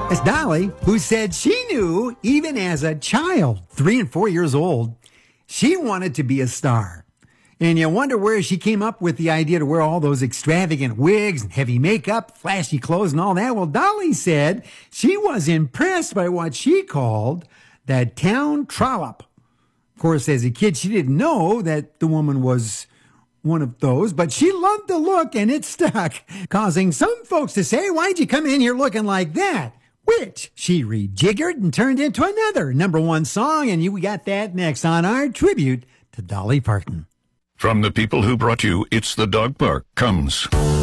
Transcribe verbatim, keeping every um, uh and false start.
It's Dolly, who said she knew, even as a child, three and four years old, she wanted to be a star. And you wonder where she came up with the idea to wear all those extravagant wigs and heavy makeup, flashy clothes and all that. Well, Dolly said she was impressed by what she called the town trollop. Of course, as a kid, she didn't know that the woman was one of those, but she loved the look and it stuck, causing some folks to say, why'd you come in here looking like that? Which she rejiggered and turned into another number one song, and you we got that next on our tribute to Dolly Parton. From the people who brought you It's the Dog Park comes